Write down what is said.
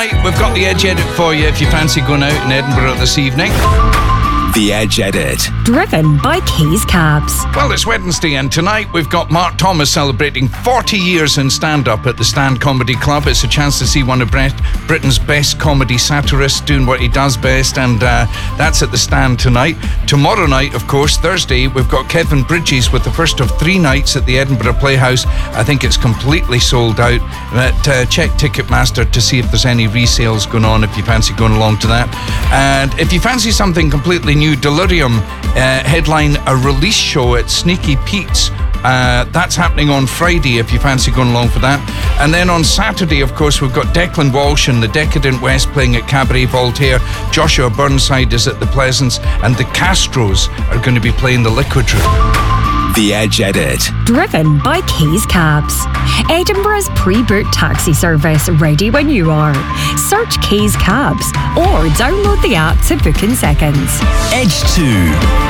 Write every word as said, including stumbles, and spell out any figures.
We've got the Edge Edit for you if you fancy going out in Edinburgh this evening. The Edge Edit. Driven by Keys Cabs. Well, it's Wednesday, and tonight we've got Mark Thomas celebrating forty years in stand-up at the Stand Comedy Club. It's a chance to see one of Brit- Britain's best comedy satirists doing what he does best, and uh, that's at the Stand tonight. Tomorrow night, of course, Thursday, we've got Kevin Bridges with the first of three nights at the Edinburgh Playhouse. I think it's completely sold out, but uh, check Ticketmaster to see if there's any resales going on if you fancy going along to that. And if you fancy something completely new, Delirium uh, headline a release show at Sneaky Pete's. Uh, that's happening on Friday if you fancy going along for that. And then on Saturday, of course, we've got Declan Walsh and the Decadent West playing at Cabaret Voltaire. Joshua Burnside is at the Pleasance, and the Castros are going to be playing the Liquid Room. The Edge Edit. Driven by Keys Cabs. Edinburgh's pre-booked taxi service, ready when you are. Search Keys Cabs or download the app to book in seconds. Edge two.